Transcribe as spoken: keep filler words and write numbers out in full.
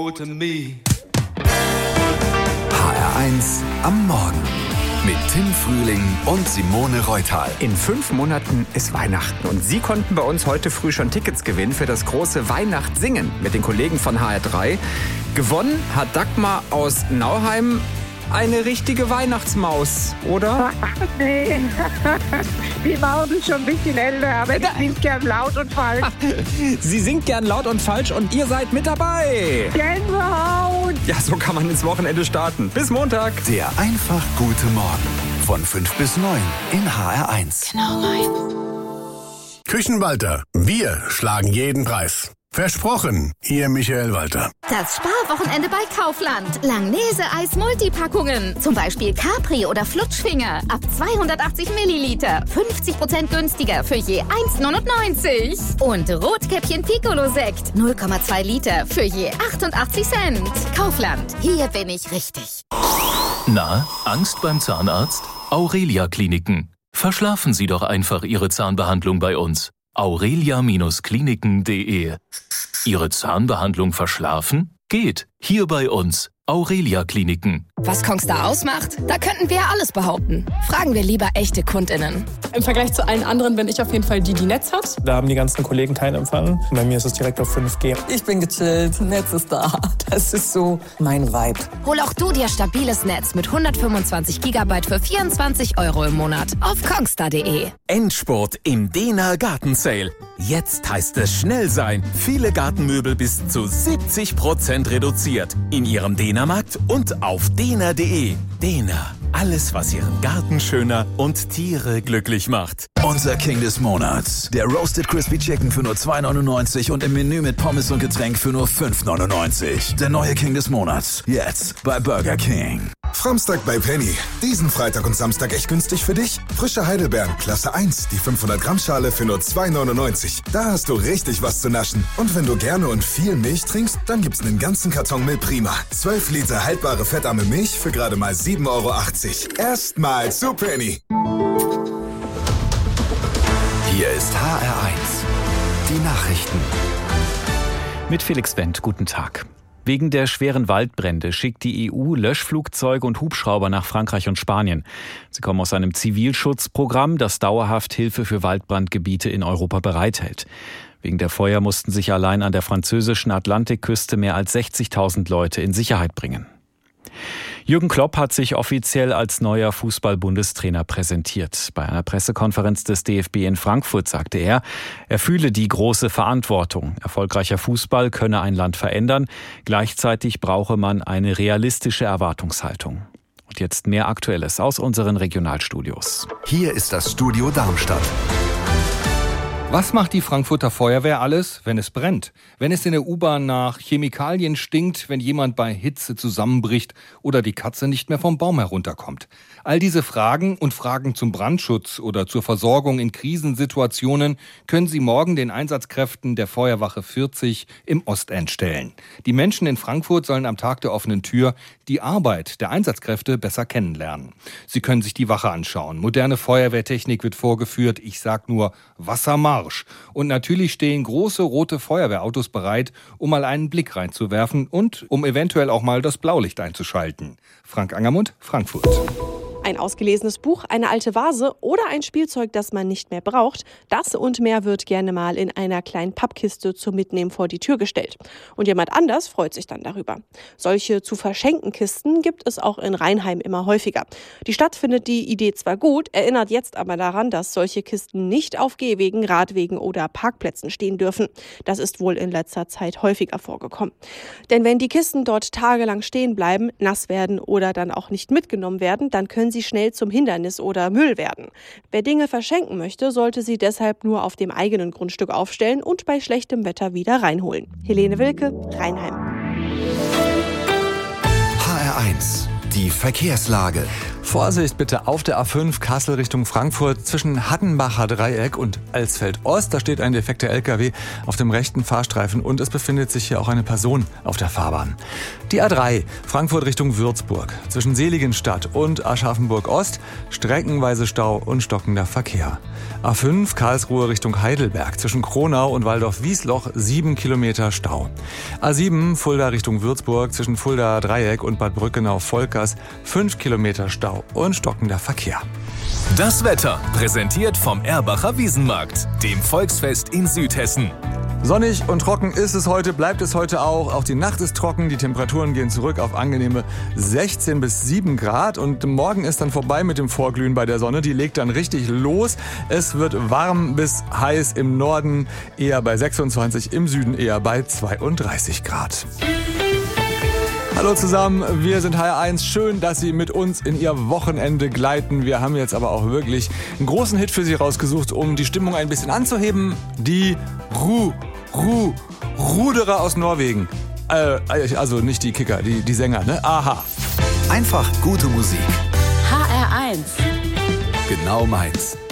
more to me. H R eins am Morgen mit Tim Frühling und Simone Reutal. In fünf Monaten ist Weihnachten und Sie konnten bei uns heute früh schon Tickets gewinnen für das große Weihnachtssingen mit den Kollegen von H R drei. Gewonnen hat Dagmar aus Nauheim. Eine richtige Weihnachtsmaus, oder? Nee, die Maus ist schon ein bisschen älter, aber ich singt gern laut und falsch. Sie singt gern laut und falsch und ihr seid mit dabei. Gänsehaut! Ja, so kann man ins Wochenende starten. Bis Montag. Der einfach gute Morgen von fünf bis neun in H R eins. Genau meins. Küchenwalter, wir schlagen jeden Preis. Versprochen, Ihr Michael Walter. Das Sparwochenende bei Kaufland. Langnese-Eis Multipackungen. Zum Beispiel Capri oder Flutschfinger. Ab zweihundertachtzig Milliliter. fünfzig Prozent günstiger für je eins neunundneunzig. Und Rotkäppchen Piccolo-Sekt. null Komma zwei Liter für je achtundachtzig Cent. Kaufland. Hier bin ich richtig. Na, Angst beim Zahnarzt? Aurelia Kliniken. Verschlafen Sie doch einfach Ihre Zahnbehandlung bei uns. aurelia Kliniken punkt de. Ihre Zahnbehandlung verschlafen? Geht. Hier bei uns. Aurelia Kliniken. Was Kongstar ausmacht? Da könnten wir ja alles behaupten. Fragen wir lieber echte KundInnen. Im Vergleich zu allen anderen bin ich auf jeden Fall die, die Netz hat. Da haben die ganzen Kollegen keinen Empfang. Bei mir ist es direkt auf fünf G. Ich bin gechillt, Netz ist da. Das ist so mein Vibe. Hol auch du dir stabiles Netz mit hundertfünfundzwanzig Gigabyte für vierundzwanzig Euro im Monat auf kongstar punkt de. Endspurt im Dena Garten Sale. Jetzt heißt es schnell sein. Viele Gartenmöbel bis zu siebzig Prozent reduziert. In Ihrem Dena-Markt und auf dena punkt de. Dena. Alles, was Ihren Garten schöner und Tiere glücklich macht. Unser King des Monats. Der Roasted Crispy Chicken für nur zwei neunundneunzig und im Menü mit Pommes und Getränk für nur fünf neunundneunzig. Der neue King des Monats. Jetzt bei Burger King. Samstag bei Penny. Diesen Freitag und Samstag echt günstig für dich? Frische Heidelbeeren, Klasse eins, die fünfhundert Gramm Schale für nur zwei neunundneunzig. Da hast du richtig was zu naschen. Und wenn du gerne und viel Milch trinkst, dann gibt's einen ganzen Karton Milch Prima. zwölf Liter haltbare fettarme Milch für gerade mal sieben Euro achtzig. Erstmal zu Penny. Hier ist H R eins. Die Nachrichten. Mit Felix Wendt, guten Tag. Wegen der schweren Waldbrände schickt die E U Löschflugzeuge und Hubschrauber nach Frankreich und Spanien. Sie kommen aus einem Zivilschutzprogramm, das dauerhaft Hilfe für Waldbrandgebiete in Europa bereithält. Wegen der Feuer mussten sich allein an der französischen Atlantikküste mehr als sechzigtausend Leute in Sicherheit bringen. Jürgen Klopp hat sich offiziell als neuer Fußball-Bundestrainer präsentiert. Bei einer Pressekonferenz des D F B in Frankfurt sagte er, er fühle die große Verantwortung. Erfolgreicher Fußball könne ein Land verändern. Gleichzeitig brauche man eine realistische Erwartungshaltung. Und jetzt mehr Aktuelles aus unseren Regionalstudios. Hier ist das Studio Darmstadt. Was macht die Frankfurter Feuerwehr alles, wenn es brennt? Wenn es in der U-Bahn nach Chemikalien stinkt, wenn jemand bei Hitze zusammenbricht oder die Katze nicht mehr vom Baum herunterkommt? All diese Fragen und Fragen zum Brandschutz oder zur Versorgung in Krisensituationen können Sie morgen den Einsatzkräften der Feuerwache vierzig im Ostend stellen. Die Menschen in Frankfurt sollen am Tag der offenen Tür die Arbeit der Einsatzkräfte besser kennenlernen. Sie können sich die Wache anschauen. Moderne Feuerwehrtechnik wird vorgeführt. Ich sag nur Wassermarsch. Und natürlich stehen große rote Feuerwehrautos bereit, um mal einen Blick reinzuwerfen und um eventuell auch mal das Blaulicht einzuschalten. Frank Angermund, Frankfurt. Ein ausgelesenes Buch, eine alte Vase oder ein Spielzeug, das man nicht mehr braucht. Das und mehr wird gerne mal in einer kleinen Pappkiste zum Mitnehmen vor die Tür gestellt. Und jemand anders freut sich dann darüber. Solche zu verschenken Kisten gibt es auch in Rheinheim immer häufiger. Die Stadt findet die Idee zwar gut, erinnert jetzt aber daran, dass solche Kisten nicht auf Gehwegen, Radwegen oder Parkplätzen stehen dürfen. Das ist wohl in letzter Zeit häufiger vorgekommen. Denn wenn die Kisten dort tagelang stehen bleiben, nass werden oder dann auch nicht mitgenommen werden, dann können sie schnell zum Hindernis oder Müll werden. Wer Dinge verschenken möchte, sollte sie deshalb nur auf dem eigenen Grundstück aufstellen und bei schlechtem Wetter wieder reinholen. Helene Wilke, Rheinheim. H R eins. Die Verkehrslage. Vorsicht bitte auf der A fünf Kassel Richtung Frankfurt zwischen Hattenbacher Dreieck und Alsfeld Ost. Da steht ein defekter L K W auf dem rechten Fahrstreifen und es befindet sich hier auch eine Person auf der Fahrbahn. Die A drei Frankfurt Richtung Würzburg zwischen Seligenstadt und Aschaffenburg Ost streckenweise Stau und stockender Verkehr. A fünf Karlsruhe Richtung Heidelberg zwischen Kronau und Waldorf-Wiesloch sieben Kilometer Stau. A sieben Fulda Richtung Würzburg zwischen Fulda Dreieck und Bad Brückenau-Volkers fünf Kilometer Stau und stockender Verkehr. Das Wetter präsentiert vom Erbacher Wiesenmarkt, dem Volksfest in Südhessen. Sonnig und trocken ist es heute, bleibt es heute auch. Auch die Nacht ist trocken, die Temperaturen gehen zurück auf angenehme sechzehn bis sieben Grad. Und morgen ist dann vorbei mit dem Vorglühen bei der Sonne. Die legt dann richtig los. Es wird warm bis heiß im Norden, eher bei sechsundzwanzig, im Süden eher bei zweiunddreißig Grad. Hallo zusammen, wir sind H R eins. Schön, dass Sie mit uns in Ihr Wochenende gleiten. Wir haben jetzt aber auch wirklich einen großen Hit für Sie rausgesucht, um die Stimmung ein bisschen anzuheben. Die Ru, Ru, Ruderer aus Norwegen. Äh, also nicht die Kicker, die, die Sänger, ne? Aha. Einfach gute Musik. H R eins. Genau meins.